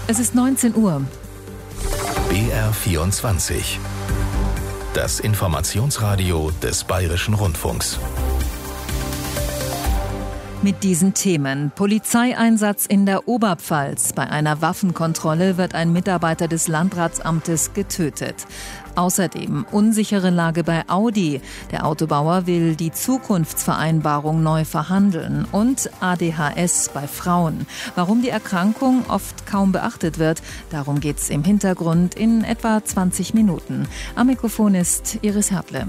Es ist 19 Uhr. BR24. Das Informationsradio des Bayerischen Rundfunks. Mit diesen Themen: Polizeieinsatz in der Oberpfalz. Bei einer Waffenkontrolle wird ein Mitarbeiter des Landratsamtes getötet. Außerdem unsichere Lage bei Audi. Der Autobauer will die Zukunftsvereinbarung neu verhandeln. Und ADHS bei Frauen. Warum die Erkrankung oft kaum beachtet wird, darum geht's im Hintergrund in etwa 20 Minuten. Am Mikrofon ist Iris Hertle.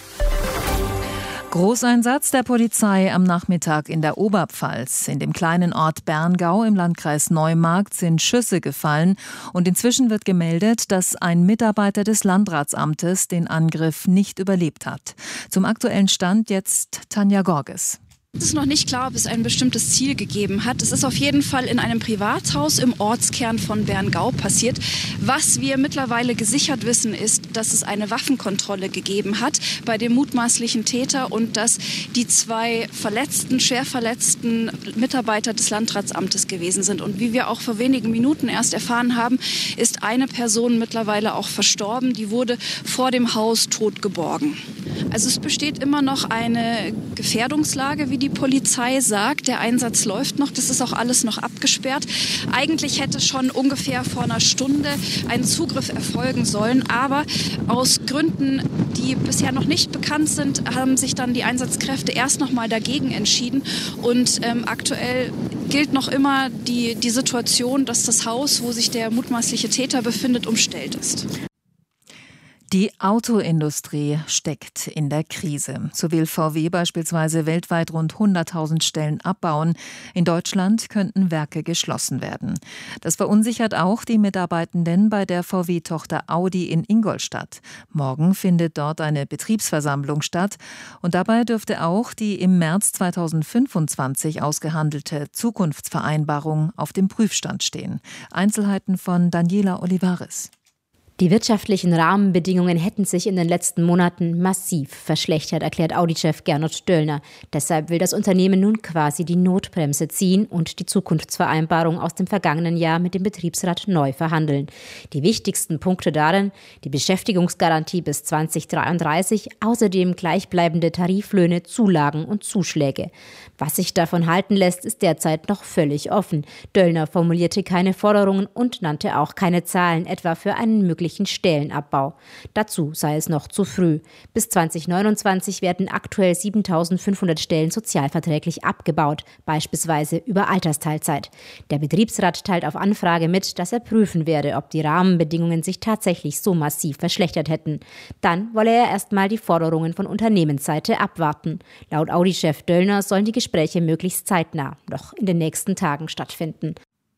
Großeinsatz der Polizei am Nachmittag in der Oberpfalz. In dem kleinen Ort Berngau im Landkreis Neumarkt sind Schüsse gefallen und inzwischen wird gemeldet, dass ein Mitarbeiter des Landratsamtes den Angriff nicht überlebt hat. Zum aktuellen Stand jetzt Tanja Gorges. Es ist noch nicht klar, ob es ein bestimmtes Ziel gegeben hat. Es ist auf jeden Fall in einem Privathaus im Ortskern von Berngau passiert. Was wir mittlerweile gesichert wissen, ist, dass es eine Waffenkontrolle gegeben hat bei dem mutmaßlichen Täter und dass die zwei schwer verletzten Mitarbeiter des Landratsamtes gewesen sind. Und wie wir auch vor wenigen Minuten erst erfahren haben, ist eine Person mittlerweile auch verstorben. Die wurde vor dem Haus tot geborgen. Also es besteht immer noch eine Gefährdungslage, wie die Polizei sagt. Der Einsatz läuft noch, das ist auch alles noch abgesperrt. Eigentlich hätte schon ungefähr vor einer Stunde ein Zugriff erfolgen sollen, aber aus Gründen, die bisher noch nicht bekannt sind, haben sich dann die Einsatzkräfte erst noch mal dagegen entschieden. Und aktuell gilt noch immer die Situation, dass das Haus, wo sich der mutmaßliche Täter befindet, umstellt ist. Die Autoindustrie steckt in der Krise. So will VW beispielsweise weltweit rund 100.000 Stellen abbauen. In Deutschland könnten Werke geschlossen werden. Das verunsichert auch die Mitarbeitenden bei der VW-Tochter Audi in Ingolstadt. Morgen findet dort eine Betriebsversammlung statt. Und dabei dürfte auch die im März 2025 ausgehandelte Zukunftsvereinbarung auf dem Prüfstand stehen. Einzelheiten von Daniela Olivares. Die wirtschaftlichen Rahmenbedingungen hätten sich in den letzten Monaten massiv verschlechtert, erklärt Audi-Chef Gernot Döllner. Deshalb will das Unternehmen nun quasi die Notbremse ziehen und die Zukunftsvereinbarung aus dem vergangenen Jahr mit dem Betriebsrat neu verhandeln. Die wichtigsten Punkte darin: die Beschäftigungsgarantie bis 2033, außerdem gleichbleibende Tariflöhne, Zulagen und Zuschläge. Was sich davon halten lässt, ist derzeit noch völlig offen. Döllner formulierte keine Forderungen und nannte auch keine Zahlen, etwa für einen möglichen Stellenabbau. Dazu sei es noch zu früh. Bis 2029 werden aktuell 7.500 Stellen sozialverträglich abgebaut, beispielsweise über Altersteilzeit. Der Betriebsrat teilt auf Anfrage mit, dass er prüfen werde, ob die Rahmenbedingungen sich tatsächlich so massiv verschlechtert hätten. Dann wolle er erstmal die Forderungen von Unternehmensseite abwarten. Laut Audi-Chef Döllner sollen die Gespräche möglichst zeitnah, noch in den nächsten Tagen stattfinden.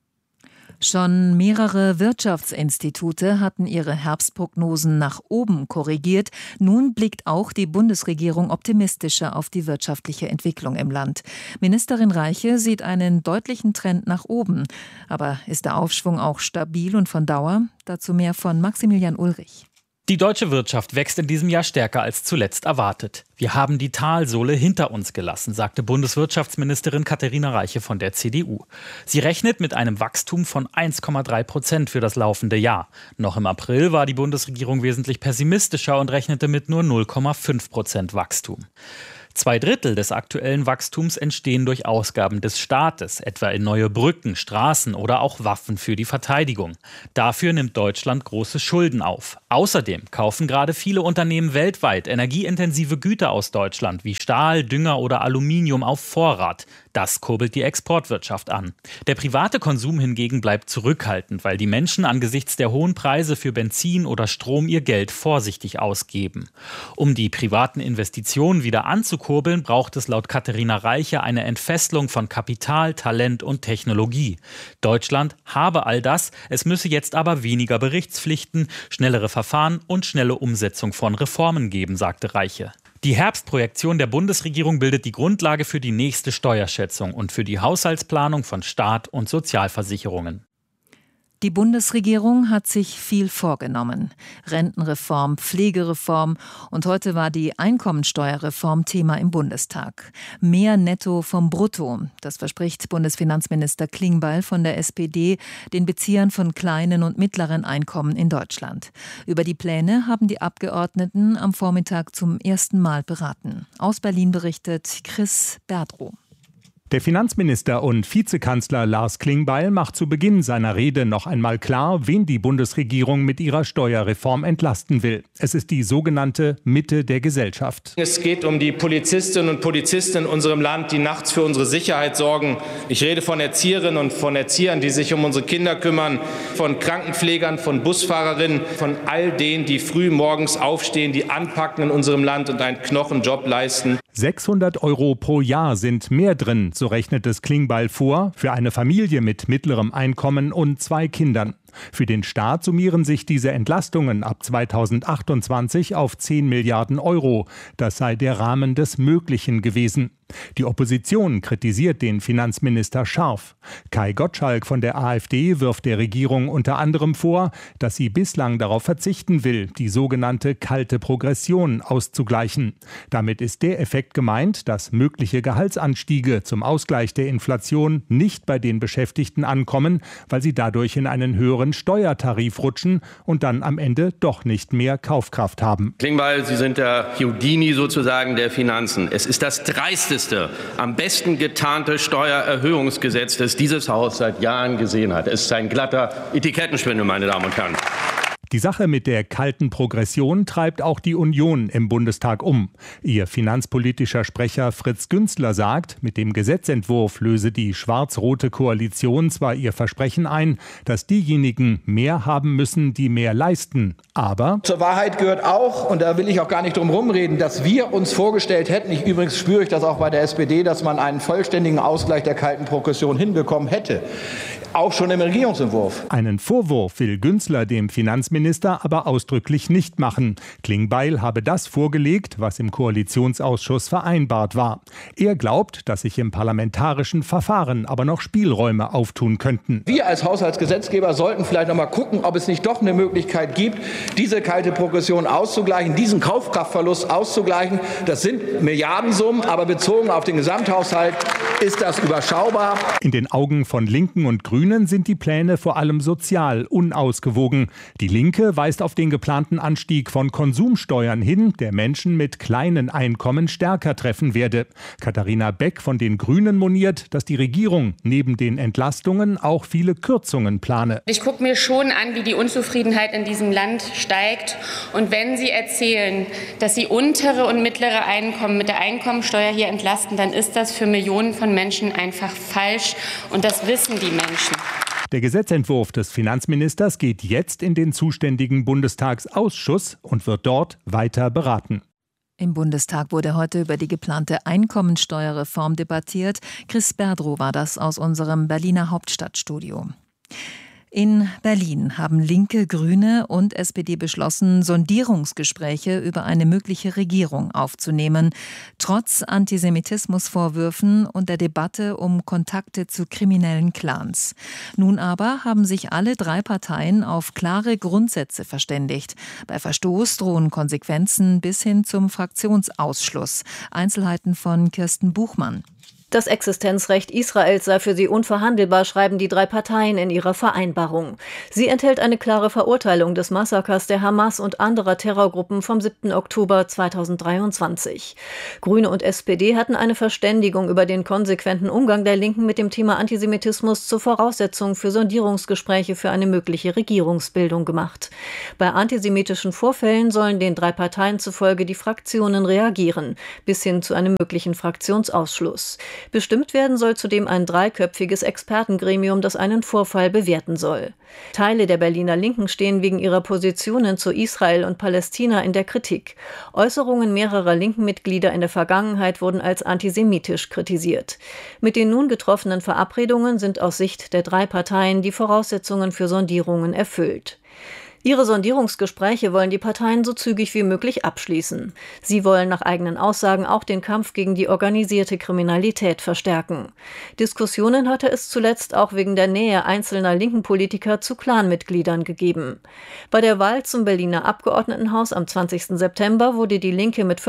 Schon mehrere Wirtschaftsinstitute hatten ihre Herbstprognosen nach oben korrigiert. Nun blickt auch die Bundesregierung optimistischer auf die wirtschaftliche Entwicklung im Land. Ministerin Reiche sieht einen deutlichen Trend nach oben. Aber ist der Aufschwung auch stabil und von Dauer? Dazu mehr von Maximilian Ulrich. Die deutsche Wirtschaft wächst in diesem Jahr stärker als zuletzt erwartet. Wir haben die Talsohle hinter uns gelassen, sagte Bundeswirtschaftsministerin Katharina Reiche von der CDU. Sie rechnet mit einem Wachstum von 1,3% für das laufende Jahr. Noch im April war die Bundesregierung wesentlich pessimistischer und rechnete mit nur 0,5% Wachstum. 2/3 des aktuellen Wachstums entstehen durch Ausgaben des Staates, etwa in neue Brücken, Straßen oder auch Waffen für die Verteidigung. Dafür nimmt Deutschland große Schulden auf. Außerdem kaufen gerade viele Unternehmen weltweit energieintensive Güter aus Deutschland wie Stahl, Dünger oder Aluminium auf Vorrat. Das kurbelt die Exportwirtschaft an. Der private Konsum hingegen bleibt zurückhaltend, weil die Menschen angesichts der hohen Preise für Benzin oder Strom ihr Geld vorsichtig ausgeben. Um die privaten Investitionen wieder anzukurbeln, braucht es laut Katharina Reiche eine Entfesselung von Kapital, Talent und Technologie. Deutschland habe all das, es müsse jetzt aber weniger Berichtspflichten, schnellere Verfahren und schnelle Umsetzung von Reformen geben, sagte Reiche. Die Herbstprojektion der Bundesregierung bildet die Grundlage für die nächste Steuerschätzung und für die Haushaltsplanung von Staat und Sozialversicherungen. Die Bundesregierung hat sich viel vorgenommen. Rentenreform, Pflegereform und heute war die Einkommensteuerreform Thema im Bundestag. Mehr Netto vom Brutto, das verspricht Bundesfinanzminister Klingbeil von der SPD den Beziehern von kleinen und mittleren Einkommen in Deutschland. Über die Pläne haben die Abgeordneten am Vormittag zum ersten Mal beraten. Aus Berlin berichtet Chris Berdrow. Der Finanzminister und Vizekanzler Lars Klingbeil macht zu Beginn seiner Rede noch einmal klar, wen die Bundesregierung mit ihrer Steuerreform entlasten will. Es ist die sogenannte Mitte der Gesellschaft. Es geht um die Polizistinnen und Polizisten in unserem Land, die nachts für unsere Sicherheit sorgen. Ich rede von Erzieherinnen und von Erziehern, die sich um unsere Kinder kümmern, von Krankenpflegern, von Busfahrerinnen, von all denen, die früh morgens aufstehen, die anpacken in unserem Land und einen Knochenjob leisten. 600 € pro Jahr sind mehr drin, so rechnet es Klingbeil vor, für eine Familie mit mittlerem Einkommen und 2 Kindern. Für den Staat summieren sich diese Entlastungen ab 2028 auf 10 Milliarden €. Das sei der Rahmen des Möglichen gewesen. Die Opposition kritisiert den Finanzminister scharf. Kai Gottschalk von der AfD wirft der Regierung unter anderem vor, dass sie bislang darauf verzichten will, die sogenannte kalte Progression auszugleichen. Damit ist der Effekt gemeint, dass mögliche Gehaltsanstiege zum Ausgleich der Inflation nicht bei den Beschäftigten ankommen, weil sie dadurch in einen höheren Steuertarif rutschen und dann am Ende doch nicht mehr Kaufkraft haben. Klingbeil, Sie sind der Houdini sozusagen der Finanzen. Es ist das dreisteste, am besten getarnte Steuererhöhungsgesetz, das dieses Haus seit Jahren gesehen hat. Es ist ein glatter Etikettenschwindel, meine Damen und Herren. Die Sache mit der kalten Progression treibt auch die Union im Bundestag um. Ihr finanzpolitischer Sprecher Fritz Günzler sagt, mit dem Gesetzentwurf löse die schwarz-rote Koalition zwar ihr Versprechen ein, dass diejenigen mehr haben müssen, die mehr leisten. Aber zur Wahrheit gehört auch, und da will ich auch gar nicht drum rumreden, dass wir uns vorgestellt hätten, übrigens spüre ich das auch bei der SPD, dass man einen vollständigen Ausgleich der kalten Progression hinbekommen hätte. Auch schon im Regierungsentwurf. Einen Vorwurf will Günzler dem Finanzminister aber ausdrücklich nicht machen. Klingbeil habe das vorgelegt, was im Koalitionsausschuss vereinbart war. Er glaubt, dass sich im parlamentarischen Verfahren aber noch Spielräume auftun könnten. Wir als Haushaltsgesetzgeber sollten vielleicht noch mal gucken, ob es nicht doch eine Möglichkeit gibt, diese kalte Progression auszugleichen, diesen Kaufkraftverlust auszugleichen. Das sind Milliardensummen, aber bezogen auf den Gesamthaushalt ist das überschaubar. In den Augen von Linken und Grünen sind die Pläne vor allem sozial unausgewogen. Die Linke weist auf den geplanten Anstieg von Konsumsteuern hin, der Menschen mit kleinen Einkommen stärker treffen werde. Katharina Beck von den Grünen moniert, dass die Regierung neben den Entlastungen auch viele Kürzungen plane. Ich gucke mir schon an, wie die Unzufriedenheit in diesem Land steigt. Und wenn Sie erzählen, dass Sie untere und mittlere Einkommen mit der Einkommensteuer hier entlasten, dann ist das für Millionen von Menschen einfach falsch. Und das wissen die Menschen. Der Gesetzentwurf des Finanzministers geht jetzt in den zuständigen Bundestagsausschuss und wird dort weiter beraten. Im Bundestag wurde heute über die geplante Einkommensteuerreform debattiert. Chris Berdrow war das aus unserem Berliner Hauptstadtstudio. In Berlin haben Linke, Grüne und SPD beschlossen, Sondierungsgespräche über eine mögliche Regierung aufzunehmen, trotz Antisemitismusvorwürfen und der Debatte um Kontakte zu kriminellen Clans. Nun aber haben sich alle 3 Parteien auf klare Grundsätze verständigt. Bei Verstoß drohen Konsequenzen bis hin zum Fraktionsausschluss. Einzelheiten von Kirsten Buchmann. Das Existenzrecht Israels sei für sie unverhandelbar, schreiben die 3 Parteien in ihrer Vereinbarung. Sie enthält eine klare Verurteilung des Massakers der Hamas und anderer Terrorgruppen vom 7. Oktober 2023. Grüne und SPD hatten eine Verständigung über den konsequenten Umgang der Linken mit dem Thema Antisemitismus zur Voraussetzung für Sondierungsgespräche für eine mögliche Regierungsbildung gemacht. Bei antisemitischen Vorfällen sollen den 3 Parteien zufolge die Fraktionen reagieren, bis hin zu einem möglichen Fraktionsausschluss. Bestimmt werden soll zudem ein 3-köpfiges Expertengremium, das einen Vorfall bewerten soll. Teile der Berliner Linken stehen wegen ihrer Positionen zu Israel und Palästina in der Kritik. Äußerungen mehrerer linken Mitglieder in der Vergangenheit wurden als antisemitisch kritisiert. Mit den nun getroffenen Verabredungen sind aus Sicht der 3 Parteien die Voraussetzungen für Sondierungen erfüllt. Ihre Sondierungsgespräche wollen die Parteien so zügig wie möglich abschließen. Sie wollen nach eigenen Aussagen auch den Kampf gegen die organisierte Kriminalität verstärken. Diskussionen hatte es zuletzt auch wegen der Nähe einzelner linken Politiker zu Clanmitgliedern gegeben. Bei der Wahl zum Berliner Abgeordnetenhaus am 20. September wurde die Linke mit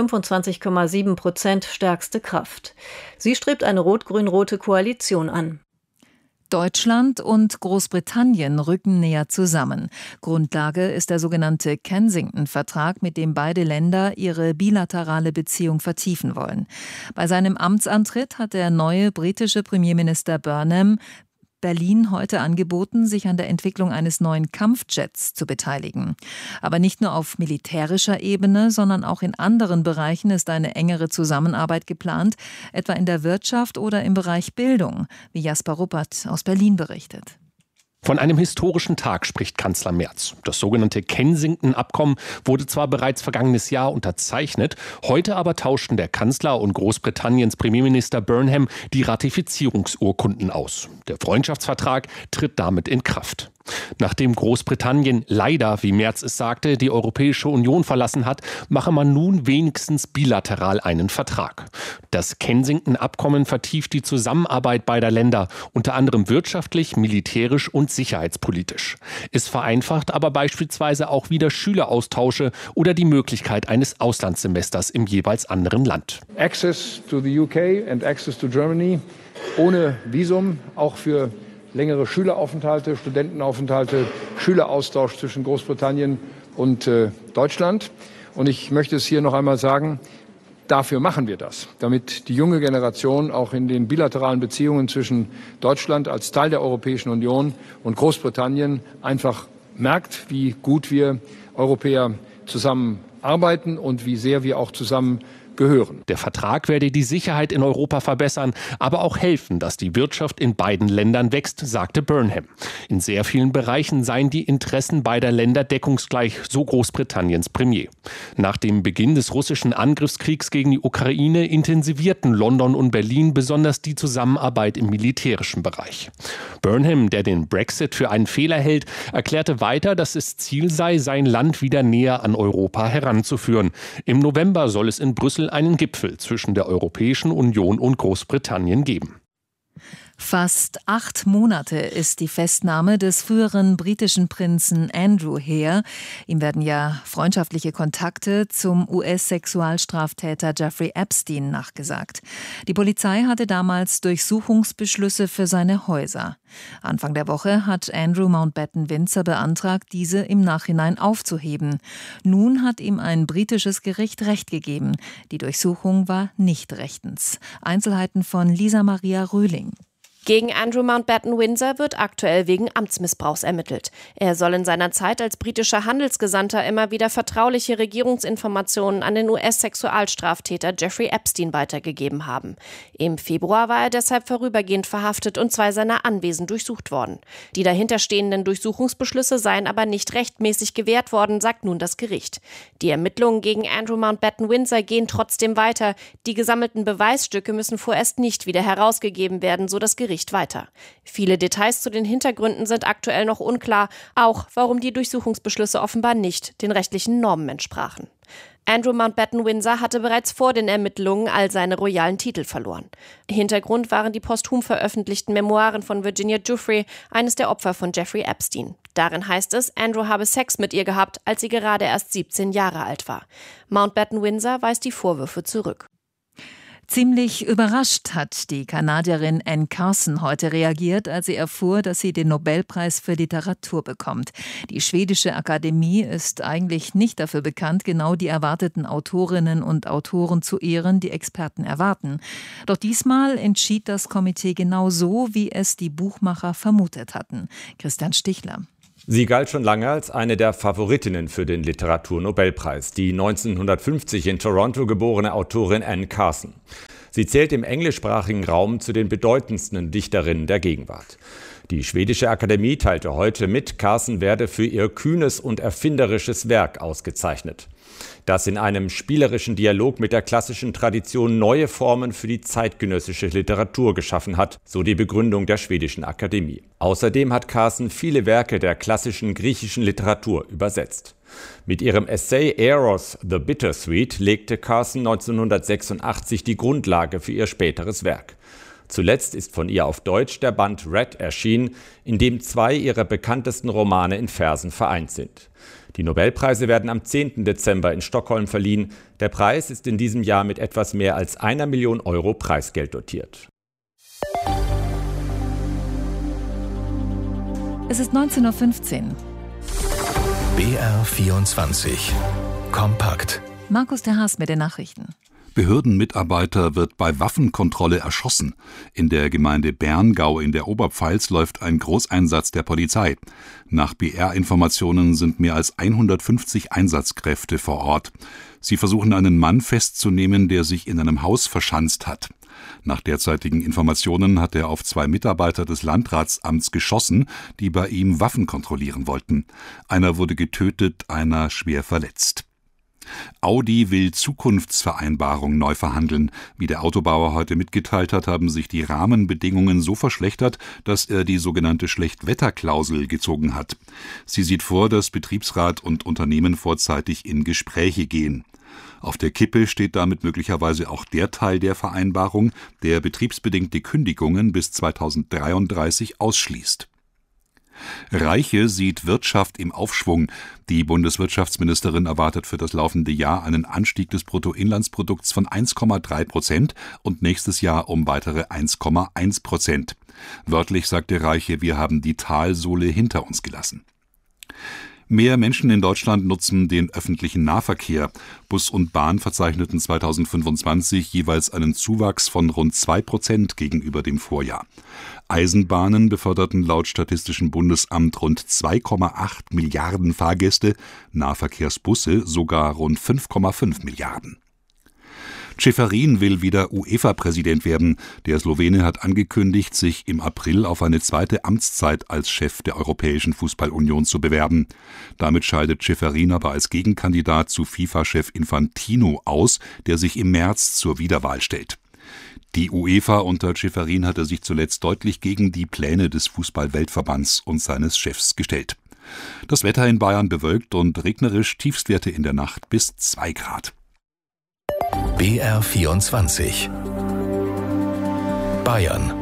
25,7% stärkste Kraft. Sie strebt eine rot-grün-rote Koalition an. Deutschland und Großbritannien rücken näher zusammen. Grundlage ist der sogenannte Kensington-Vertrag, mit dem beide Länder ihre bilaterale Beziehung vertiefen wollen. Bei seinem Amtsantritt hat der neue britische Premierminister Burnham Berlin heute angeboten, sich an der Entwicklung eines neuen Kampfjets zu beteiligen. Aber nicht nur auf militärischer Ebene, sondern auch in anderen Bereichen ist eine engere Zusammenarbeit geplant, etwa in der Wirtschaft oder im Bereich Bildung, wie Jasper Ruppert aus Berlin berichtet. Von einem historischen Tag spricht Kanzler Merz. Das sogenannte Kensington-Abkommen wurde zwar bereits vergangenes Jahr unterzeichnet, heute aber tauschten der Kanzler und Großbritanniens Premierminister Burnham die Ratifizierungsurkunden aus. Der Freundschaftsvertrag tritt damit in Kraft. Nachdem Großbritannien leider, wie Merz es sagte, die Europäische Union verlassen hat, mache man nun wenigstens bilateral einen Vertrag. Das Kensington-Abkommen vertieft die Zusammenarbeit beider Länder, unter anderem wirtschaftlich, militärisch und sicherheitspolitisch. Es vereinfacht aber beispielsweise auch wieder Schüleraustausche oder die Möglichkeit eines Auslandssemesters im jeweils anderen Land. Access to the UK and access to Germany ohne Visum, auch für längere Schüleraufenthalte, Studentenaufenthalte, Schüleraustausch zwischen Großbritannien und Deutschland. Und ich möchte es hier noch einmal sagen, dafür machen wir das, damit die junge Generation auch in den bilateralen Beziehungen zwischen Deutschland als Teil der Europäischen Union und Großbritannien einfach merkt, wie gut wir Europäer zusammenarbeiten und wie sehr wir auch zusammen gehören. Der Vertrag werde die Sicherheit in Europa verbessern, aber auch helfen, dass die Wirtschaft in beiden Ländern wächst, sagte Burnham. In sehr vielen Bereichen seien die Interessen beider Länder deckungsgleich, so Großbritanniens Premier. Nach dem Beginn des russischen Angriffskriegs gegen die Ukraine intensivierten London und Berlin besonders die Zusammenarbeit im militärischen Bereich. Burnham, der den Brexit für einen Fehler hält, erklärte weiter, dass es Ziel sei, sein Land wieder näher an Europa heranzuführen. Im November soll es in Brüssel einen Gipfel zwischen der Europäischen Union und Großbritannien geben. Fast 8 Monate ist die Festnahme des früheren britischen Prinzen Andrew her. Ihm werden ja freundschaftliche Kontakte zum US-Sexualstraftäter Jeffrey Epstein nachgesagt. Die Polizei hatte damals Durchsuchungsbeschlüsse für seine Häuser. Anfang der Woche hat Andrew Mountbatten-Windsor beantragt, diese im Nachhinein aufzuheben. Nun hat ihm ein britisches Gericht Recht gegeben. Die Durchsuchung war nicht rechtens. Einzelheiten von Lisa Maria Röhling. Gegen Andrew Mountbatten-Windsor wird aktuell wegen Amtsmissbrauchs ermittelt. Er soll in seiner Zeit als britischer Handelsgesandter immer wieder vertrauliche Regierungsinformationen an den US-Sexualstraftäter Jeffrey Epstein weitergegeben haben. Im Februar war er deshalb vorübergehend verhaftet und 2 seiner Anwesen durchsucht worden. Die dahinterstehenden Durchsuchungsbeschlüsse seien aber nicht rechtmäßig gewährt worden, sagt nun das Gericht. Die Ermittlungen gegen Andrew Mountbatten-Windsor gehen trotzdem weiter. Die gesammelten Beweisstücke müssen vorerst nicht wieder herausgegeben werden, so das Gericht weiter. Viele Details zu den Hintergründen sind aktuell noch unklar, auch warum die Durchsuchungsbeschlüsse offenbar nicht den rechtlichen Normen entsprachen. Andrew Mountbatten-Windsor hatte bereits vor den Ermittlungen all seine royalen Titel verloren. Hintergrund waren die posthum veröffentlichten Memoiren von Virginia Giuffre, eines der Opfer von Jeffrey Epstein. Darin heißt es, Andrew habe Sex mit ihr gehabt, als sie gerade erst 17 Jahre alt war. Mountbatten-Windsor weist die Vorwürfe zurück. Ziemlich überrascht hat die Kanadierin Anne Carson heute reagiert, als sie erfuhr, dass sie den Nobelpreis für Literatur bekommt. Die schwedische Akademie ist eigentlich nicht dafür bekannt, genau die erwarteten Autorinnen und Autoren zu ehren, die Experten erwarten. Doch diesmal entschied das Komitee genau so, wie es die Buchmacher vermutet hatten. Christian Stichler. Sie galt schon lange als eine der Favoritinnen für den Literaturnobelpreis, die 1950 in Toronto geborene Autorin Anne Carson. Sie zählt im englischsprachigen Raum zu den bedeutendsten Dichterinnen der Gegenwart. Die schwedische Akademie teilte heute mit, Carson werde für ihr kühnes und erfinderisches Werk ausgezeichnet. das in einem spielerischen Dialog mit der klassischen Tradition neue Formen für die zeitgenössische Literatur geschaffen hat, so die Begründung der Schwedischen Akademie. Außerdem hat Carson viele Werke der klassischen griechischen Literatur übersetzt. Mit ihrem Essay Eros the Bittersweet legte Carson 1986 die Grundlage für ihr späteres Werk. Zuletzt ist von ihr auf Deutsch der Band Red erschienen, in dem 2 ihrer bekanntesten Romane in Versen vereint sind. Die Nobelpreise werden am 10. Dezember in Stockholm verliehen. Der Preis ist in diesem Jahr mit etwas mehr als 1 Million Euro Preisgeld dotiert. Es ist 19:15 Uhr. BR24 Kompakt. Markus der Haas mit den Nachrichten. Behördenmitarbeiter wird bei Waffenkontrolle erschossen. In der Gemeinde Berngau in der Oberpfalz läuft ein Großeinsatz der Polizei. Nach BR-Informationen sind mehr als 150 Einsatzkräfte vor Ort. Sie versuchen, einen Mann festzunehmen, der sich in einem Haus verschanzt hat. Nach derzeitigen Informationen hat er auf 2 Mitarbeiter des Landratsamts geschossen, die bei ihm Waffen kontrollieren wollten. Einer wurde getötet, einer schwer verletzt. Audi will Zukunftsvereinbarung neu verhandeln. Wie der Autobauer heute mitgeteilt hat, haben sich die Rahmenbedingungen so verschlechtert, dass er die sogenannte Schlechtwetterklausel gezogen hat. Sie sieht vor, dass Betriebsrat und Unternehmen vorzeitig in Gespräche gehen. Auf der Kippe steht damit möglicherweise auch der Teil der Vereinbarung, der betriebsbedingte Kündigungen bis 2033 ausschließt. Reiche sieht Wirtschaft im Aufschwung. Die Bundeswirtschaftsministerin erwartet für das laufende Jahr einen Anstieg des Bruttoinlandsprodukts von 1,3% und nächstes Jahr um weitere 1,1%. Wörtlich sagte Reiche, wir haben die Talsohle hinter uns gelassen. Mehr Menschen in Deutschland nutzen den öffentlichen Nahverkehr. Bus und Bahn verzeichneten 2025 jeweils einen Zuwachs von rund 2% gegenüber dem Vorjahr. Eisenbahnen beförderten laut Statistischem Bundesamt rund 2,8 Milliarden Fahrgäste, Nahverkehrsbusse sogar rund 5,5 Milliarden. Ceferin will wieder UEFA-Präsident werden. Der Slowene hat angekündigt, sich im April auf eine zweite Amtszeit als Chef der Europäischen Fußballunion zu bewerben. Damit scheidet Ceferin aber als Gegenkandidat zu FIFA-Chef Infantino aus, der sich im März zur Wiederwahl stellt. Die UEFA unter Ceferin hatte sich zuletzt deutlich gegen die Pläne des Fußball-Weltverbands und seines Chefs gestellt. Das Wetter in Bayern bewölkt und regnerisch, Tiefstwerte in der Nacht bis 2 Grad. BR24 Bayern.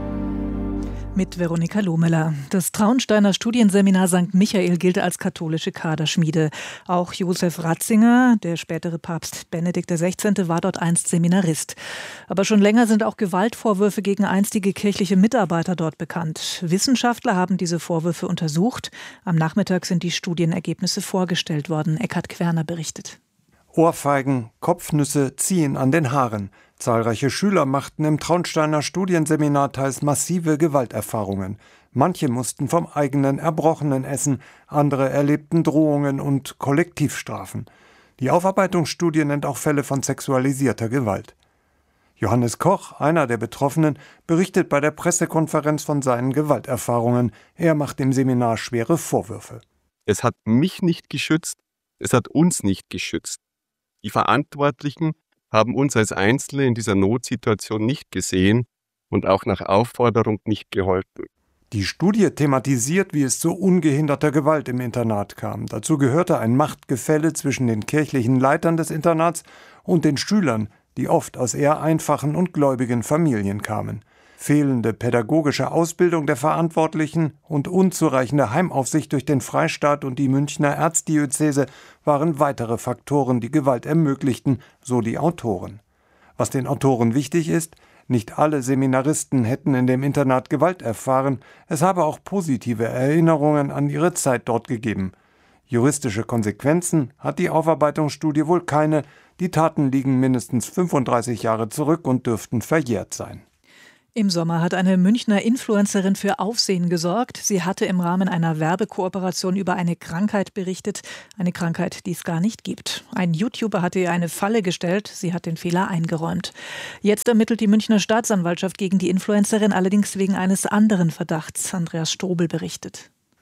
Mit Veronika Lohmeller. Das Traunsteiner Studienseminar St. Michael gilt als katholische Kaderschmiede. Auch Josef Ratzinger, der spätere Papst Benedikt XVI., war dort einst Seminarist. Aber schon länger sind auch Gewaltvorwürfe gegen einstige kirchliche Mitarbeiter dort bekannt. Wissenschaftler haben diese Vorwürfe untersucht. Am Nachmittag sind die Studienergebnisse vorgestellt worden. Eckhard Querner berichtet. Ohrfeigen, Kopfnüsse ziehen an den Haaren. Zahlreiche Schüler machten im Traunsteiner Studienseminar teils massive Gewalterfahrungen. Manche mussten vom eigenen Erbrochenen essen, andere erlebten Drohungen und Kollektivstrafen. Die Aufarbeitungsstudie nennt auch Fälle von sexualisierter Gewalt. Johannes Koch, einer der Betroffenen, berichtet bei der Pressekonferenz von seinen Gewalterfahrungen. Er macht dem Seminar schwere Vorwürfe. Es hat mich nicht geschützt, es hat uns nicht geschützt. Die Verantwortlichen haben uns als Einzelne in dieser Notsituation nicht gesehen und auch nach Aufforderung nicht geholfen. Die Studie thematisiert, wie es zu ungehinderter Gewalt im Internat kam. Dazu gehörte ein Machtgefälle zwischen den kirchlichen Leitern des Internats und den Schülern, die oft aus eher einfachen und gläubigen Familien kamen. Fehlende pädagogische Ausbildung der Verantwortlichen und unzureichende Heimaufsicht durch den Freistaat und die Münchner Erzdiözese waren weitere Faktoren, die Gewalt ermöglichten, so die Autoren. Was den Autoren wichtig ist, nicht alle Seminaristen hätten in dem Internat Gewalt erfahren, es habe auch positive Erinnerungen an ihre Zeit dort gegeben. Juristische Konsequenzen hat die Aufarbeitungsstudie wohl keine, die Taten liegen mindestens 35 Jahre zurück und dürften verjährt sein. Im Sommer hat eine Münchner Influencerin für Aufsehen gesorgt. Sie hatte im Rahmen einer Werbekooperation über eine Krankheit berichtet. Eine Krankheit, die es gar nicht gibt. Ein YouTuber hatte ihr eine Falle gestellt. Sie hat den Fehler eingeräumt. Jetzt ermittelt die Münchner Staatsanwaltschaft gegen die Influencerin, allerdings wegen eines anderen Verdachts. Andreas Strobel berichtet.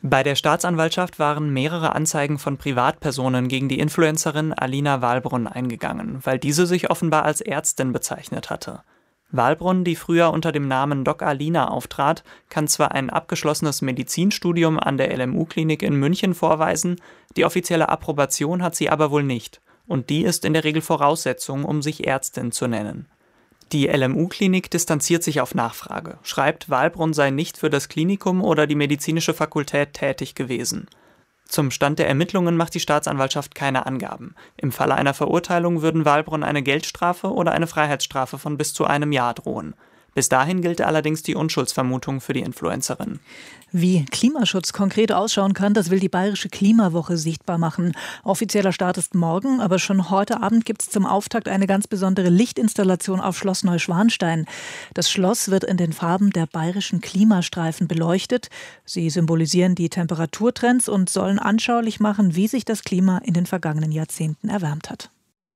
Bei der Staatsanwaltschaft waren mehrere Anzeigen von Privatpersonen gegen die Influencerin Alina Wahlbrunn eingegangen, weil diese sich offenbar als Ärztin bezeichnet hatte. Wahlbrunn, die früher unter dem Namen Doc Alina auftrat, kann zwar ein abgeschlossenes Medizinstudium an der LMU-Klinik in München vorweisen, die offizielle Approbation hat sie aber wohl nicht. Und die ist in der Regel Voraussetzung, um sich Ärztin zu nennen. Die LMU-Klinik distanziert sich auf Nachfrage, schreibt, Wahlbrunn sei nicht für das Klinikum oder die medizinische Fakultät tätig gewesen. Zum Stand der Ermittlungen macht die Staatsanwaltschaft keine Angaben. Im Falle einer Verurteilung würden Wahlbrunn eine Geldstrafe oder eine Freiheitsstrafe von bis zu 1 Jahr drohen. Bis dahin gilt allerdings die Unschuldsvermutung für die Influencerin. Wie Klimaschutz konkret ausschauen kann, das will die Bayerische Klimawoche sichtbar machen. Offizieller Start ist morgen, aber schon heute Abend gibt es zum Auftakt eine ganz besondere Lichtinstallation auf Schloss Neuschwanstein. Das Schloss wird in den Farben der bayerischen Klimastreifen beleuchtet. Sie symbolisieren die Temperaturtrends und sollen anschaulich machen, wie sich das Klima in den vergangenen Jahrzehnten erwärmt hat.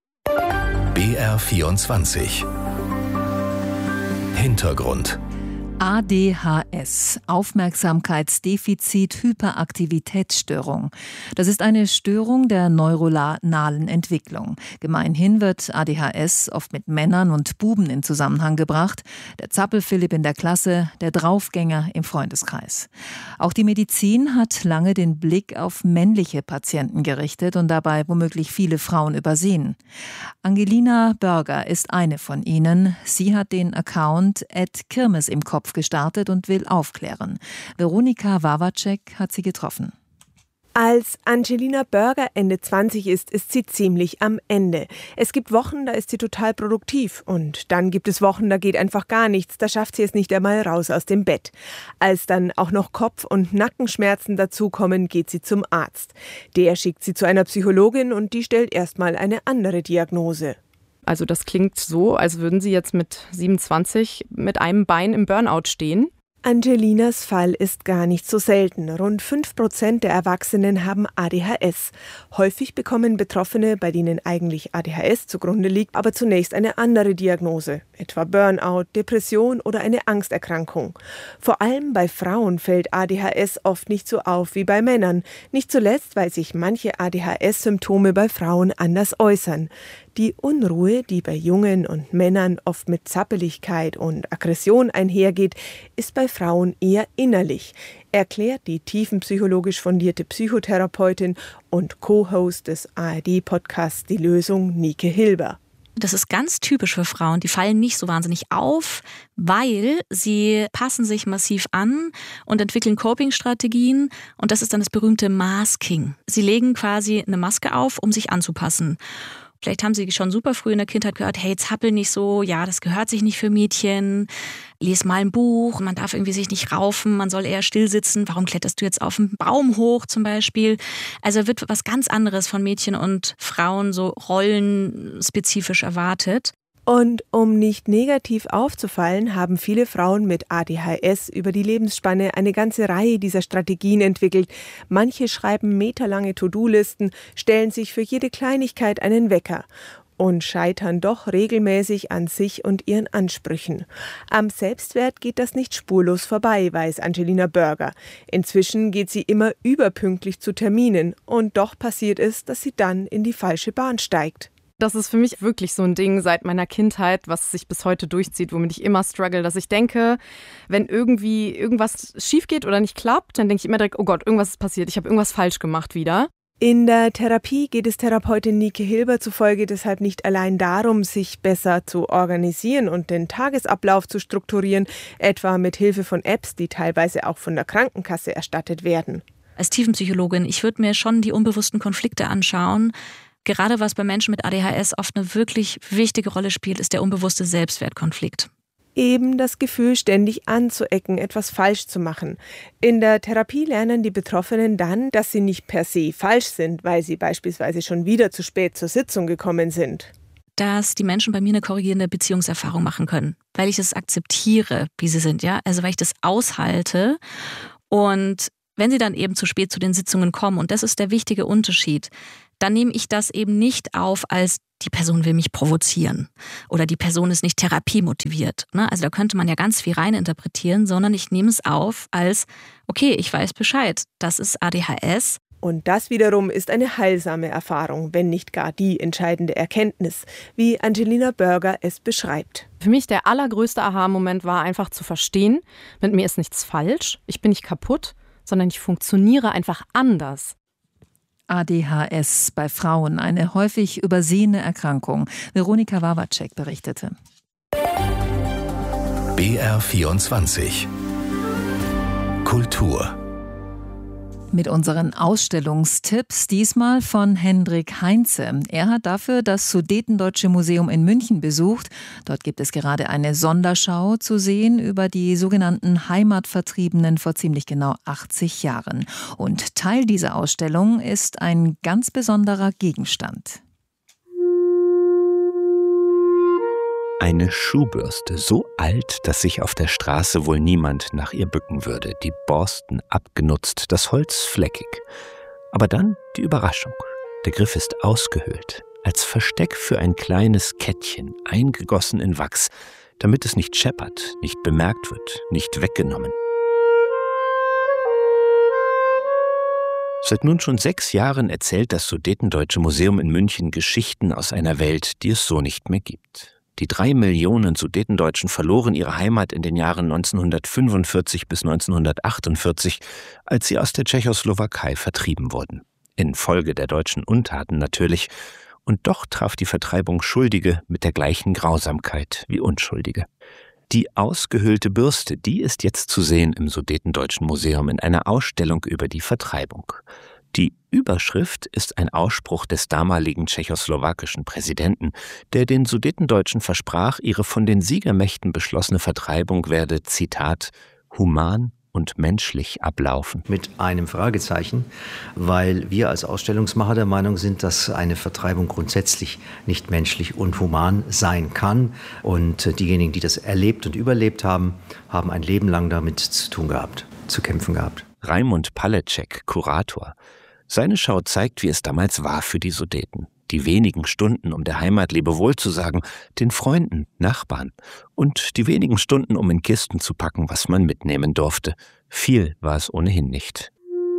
BR24 Hintergrund. ADHS, Aufmerksamkeitsdefizit-Hyperaktivitätsstörung. Das ist eine Störung der neuronalen Entwicklung. Gemeinhin wird ADHS oft mit Männern und Buben in Zusammenhang gebracht. Der Zappel-Philipp in der Klasse, der Draufgänger im Freundeskreis. Auch die Medizin hat lange den Blick auf männliche Patienten gerichtet und dabei womöglich viele Frauen übersehen. Angelina Börger ist eine von ihnen. Sie hat den Account @Kirmes im Kopf gestartet und will aufklären. Veronika Wawacek hat sie getroffen. Als Angelina Börger Ende 20 ist sie ziemlich am Ende. Es gibt Wochen, da ist sie total produktiv. Und dann gibt es Wochen, da geht einfach gar nichts. Da schafft sie es nicht einmal raus aus dem Bett. Als dann auch noch Kopf- und Nackenschmerzen dazukommen, geht sie zum Arzt. Der schickt sie zu einer Psychologin und die stellt erstmal eine andere Diagnose. Also das klingt so, als würden Sie jetzt mit 27 mit einem Bein im Burnout stehen. Angelinas Fall ist gar nicht so selten. Rund 5% der Erwachsenen haben ADHS. Häufig bekommen Betroffene, bei denen eigentlich ADHS zugrunde liegt, aber zunächst eine andere Diagnose, etwa Burnout, Depression oder eine Angsterkrankung. Vor allem bei Frauen fällt ADHS oft nicht so auf wie bei Männern. Nicht zuletzt, weil sich manche ADHS-Symptome bei Frauen anders äußern. Die Unruhe, die bei Jungen und Männern oft mit Zappeligkeit und Aggression einhergeht, ist bei Frauen eher innerlich, erklärt die tiefenpsychologisch fundierte Psychotherapeutin und Co-Host des ARD-Podcasts Die Lösung, Nike Hilber. Das ist ganz typisch für Frauen. Die fallen nicht so wahnsinnig auf, weil sie passen sich massiv an und entwickeln Coping-Strategien. Und das ist dann das berühmte Masking. Sie legen quasi eine Maske auf, um sich anzupassen. Vielleicht haben sie schon super früh in der Kindheit gehört, hey, zappel nicht so, ja, das gehört sich nicht für Mädchen. Lies mal ein Buch, man darf irgendwie sich nicht raufen, man soll eher still sitzen. Warum kletterst du jetzt auf einen Baum hoch zum Beispiel? Also wird was ganz anderes von Mädchen und Frauen so rollenspezifisch erwartet. Und um nicht negativ aufzufallen, haben viele Frauen mit ADHS über die Lebensspanne eine ganze Reihe dieser Strategien entwickelt. Manche schreiben meterlange To-Do-Listen, stellen sich für jede Kleinigkeit einen Wecker und scheitern doch regelmäßig an sich und ihren Ansprüchen. Am Selbstwert geht das nicht spurlos vorbei, weiß Angelina Börger. Inzwischen geht sie immer überpünktlich zu Terminen und doch passiert es, dass sie dann in die falsche Bahn steigt. Das ist für mich wirklich so ein Ding seit meiner Kindheit, was sich bis heute durchzieht, womit ich immer struggle, dass ich denke, wenn irgendwie irgendwas schief geht oder nicht klappt, dann denke ich immer direkt, oh Gott, irgendwas ist passiert, ich habe irgendwas falsch gemacht wieder. In der Therapie geht es Therapeutin Nike Hilber zufolge deshalb nicht allein darum, sich besser zu organisieren und den Tagesablauf zu strukturieren, etwa mit Hilfe von Apps, die teilweise auch von der Krankenkasse erstattet werden. Als Tiefenpsychologin, ich würde mir schon die unbewussten Konflikte anschauen. Gerade was bei Menschen mit ADHS oft eine wirklich wichtige Rolle spielt, ist der unbewusste Selbstwertkonflikt. Eben das Gefühl, ständig anzuecken, etwas falsch zu machen. In der Therapie lernen die Betroffenen dann, dass sie nicht per se falsch sind, weil sie beispielsweise schon wieder zu spät zur Sitzung gekommen sind. Dass die Menschen bei mir eine korrigierende Beziehungserfahrung machen können, weil ich es akzeptiere, wie sie sind, ja, also weil ich das aushalte. Und wenn sie dann eben zu spät zu den Sitzungen kommen, und das ist der wichtige Unterschied, dann nehme ich das eben nicht auf als die Person will mich provozieren oder die Person ist nicht therapiemotiviert. Also da könnte man ja ganz viel reininterpretieren, sondern ich nehme es auf als, okay, ich weiß Bescheid, das ist ADHS. Und das wiederum ist eine heilsame Erfahrung, wenn nicht gar die entscheidende Erkenntnis, wie Angelina Börger es beschreibt. Für mich der allergrößte Aha-Moment war einfach zu verstehen, mit mir ist nichts falsch, ich bin nicht kaputt, sondern ich funktioniere einfach anders. ADHS bei Frauen, eine häufig übersehene Erkrankung. Veronika Wawacek berichtete. BR24 Kultur. Mit unseren Ausstellungstipps, diesmal von Hendrik Heinze. Er hat dafür das Sudetendeutsche Museum in München besucht. Dort gibt es gerade eine Sonderschau zu sehen über die sogenannten Heimatvertriebenen vor ziemlich genau 80 Jahren. Und Teil dieser Ausstellung ist ein ganz besonderer Gegenstand. Eine Schuhbürste, so alt, dass sich auf der Straße wohl niemand nach ihr bücken würde. Die Borsten abgenutzt, das Holz fleckig. Aber dann die Überraschung. Der Griff ist ausgehöhlt, als Versteck für ein kleines Kettchen, eingegossen in Wachs, damit es nicht scheppert, nicht bemerkt wird, nicht weggenommen. Seit nun schon 6 Jahren erzählt das Sudetendeutsche Museum in München Geschichten aus einer Welt, die es so nicht mehr gibt. Die 3 Millionen Sudetendeutschen verloren ihre Heimat in den Jahren 1945 bis 1948, als sie aus der Tschechoslowakei vertrieben wurden. Infolge der deutschen Untaten natürlich. Und doch traf die Vertreibung Schuldige mit der gleichen Grausamkeit wie Unschuldige. Die ausgehöhlte Bürste, die ist jetzt zu sehen im Sudetendeutschen Museum in einer Ausstellung über die Vertreibung. Die Überschrift ist ein Ausspruch des damaligen tschechoslowakischen Präsidenten, der den Sudetendeutschen versprach, ihre von den Siegermächten beschlossene Vertreibung werde, Zitat, human und menschlich ablaufen. Mit einem Fragezeichen, weil wir als Ausstellungsmacher der Meinung sind, dass eine Vertreibung grundsätzlich nicht menschlich und human sein kann. Und diejenigen, die das erlebt und überlebt haben, haben ein Leben lang damit zu tun gehabt, zu kämpfen gehabt. Raimund Palecek, Kurator. Seine Schau zeigt, wie es damals war für die Sudeten. Die wenigen Stunden, um der Heimat Lebewohl zu sagen, den Freunden, Nachbarn. Und die wenigen Stunden, um in Kisten zu packen, was man mitnehmen durfte. Viel war es ohnehin nicht.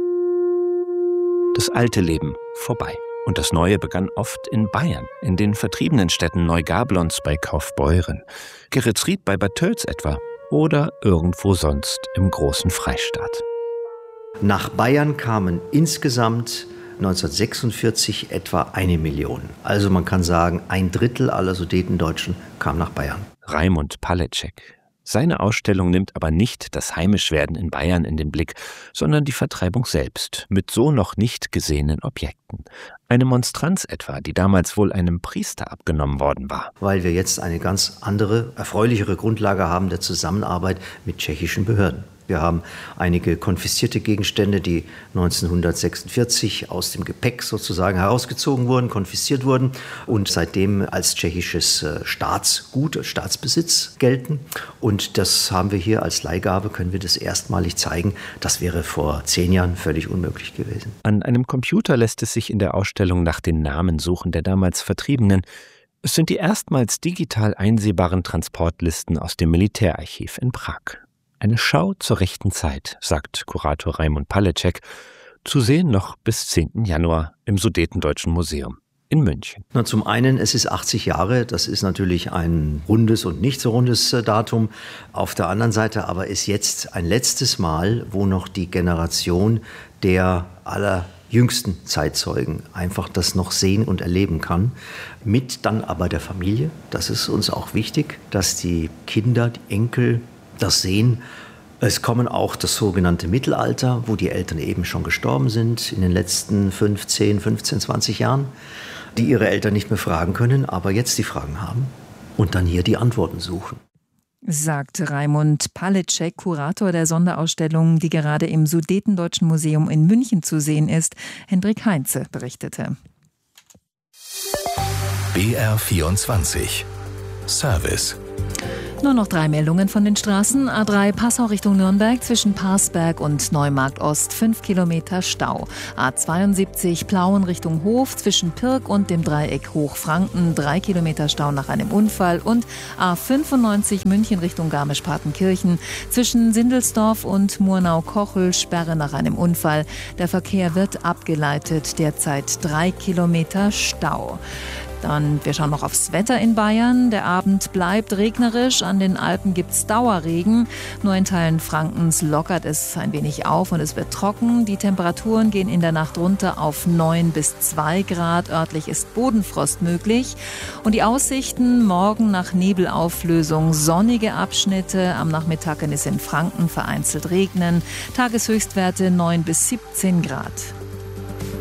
Das alte Leben vorbei. Und das Neue begann oft in Bayern, in den vertriebenen Städten Neugablonz bei Kaufbeuren, Geretsried bei Bad Tölz etwa oder irgendwo sonst im großen Freistaat. Nach Bayern kamen insgesamt 1946 etwa 1 Million. Also man kann sagen, 1/3 aller Sudetendeutschen kam nach Bayern. Raimund Palecek. Seine Ausstellung nimmt aber nicht das Heimischwerden in Bayern in den Blick, sondern die Vertreibung selbst, mit so noch nicht gesehenen Objekten. Eine Monstranz etwa, die damals wohl einem Priester abgenommen worden war. Weil wir jetzt eine ganz andere, erfreulichere Grundlage haben der Zusammenarbeit mit tschechischen Behörden. Wir haben einige konfiszierte Gegenstände, die 1946 aus dem Gepäck sozusagen herausgezogen wurden, konfisziert wurden und seitdem als tschechisches Staatsgut, Staatsbesitz gelten. Und das haben wir hier als Leihgabe, können wir das erstmalig zeigen. Das wäre vor 10 Jahren völlig unmöglich gewesen. An einem Computer lässt es sich in der Ausstellung nach den Namen suchen der damals Vertriebenen. Es sind die erstmals digital einsehbaren Transportlisten aus dem Militärarchiv in Prag. Eine Schau zur rechten Zeit, sagt Kurator Raimund Palecek, zu sehen noch bis 10. Januar im Sudetendeutschen Museum in München. Na, zum einen, es ist 80 Jahre, das ist natürlich ein rundes und nicht so rundes Datum. Auf der anderen Seite aber ist jetzt ein letztes Mal, wo noch die Generation der allerjüngsten Zeitzeugen einfach das noch sehen und erleben kann. Mit dann aber der Familie, das ist uns auch wichtig, dass die Kinder, die Enkel das sehen. Es kommen auch das sogenannte Mittelalter, wo die Eltern eben schon gestorben sind in den letzten 15, 20 Jahren, die ihre Eltern nicht mehr fragen können, aber jetzt die Fragen haben und dann hier die Antworten suchen. Sagt Raimund Palecek, Kurator der Sonderausstellung, die gerade im Sudetendeutschen Museum in München zu sehen ist. Hendrik Heinze berichtete. BR24 Service. Nur noch 3 Meldungen von den Straßen. A3 Passau Richtung Nürnberg zwischen Parsberg und Neumarkt Ost 5 Kilometer Stau. A72 Plauen Richtung Hof zwischen Pirk und dem Dreieck Hochfranken 3 Kilometer Stau nach einem Unfall. Und A95 München Richtung Garmisch-Partenkirchen zwischen Sindelsdorf und Murnau-Kochel Sperre nach einem Unfall. Der Verkehr wird abgeleitet, derzeit 3 Kilometer Stau. Dann, wir schauen noch aufs Wetter in Bayern. Der Abend bleibt regnerisch. An den Alpen gibt es Dauerregen. Nur in Teilen Frankens lockert es ein wenig auf und es wird trocken. Die Temperaturen gehen in der Nacht runter auf 9 bis 2 Grad. Örtlich ist Bodenfrost möglich. Und die Aussichten: morgen nach Nebelauflösung sonnige Abschnitte. Am Nachmittag kann es in Franken vereinzelt regnen. Tageshöchstwerte 9 bis 17 Grad.